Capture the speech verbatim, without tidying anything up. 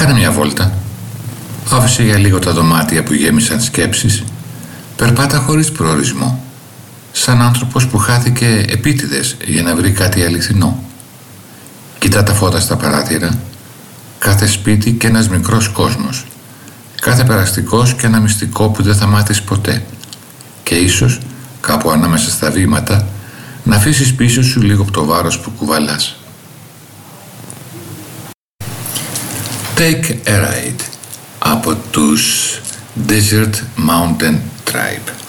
Κάνε μια βόλτα. Άφησε για λίγο τα δωμάτια που γέμισαν σκέψεις. Περπάτα χωρίς προορισμό, σαν άνθρωπος που χάθηκε επίτηδες για να βρει κάτι αληθινό. Κοίτα τα φώτα στα παράθυρα, κάθε σπίτι και ένας μικρός κόσμος, κάθε περαστικός και ένα μυστικό που δεν θα μάθεις ποτέ, και ίσως κάπου ανάμεσα στα βήματα να αφήσεις πίσω σου λίγο από το βάρος που κουβαλάς. Take a Ride από τους Desert Mountain Tribe.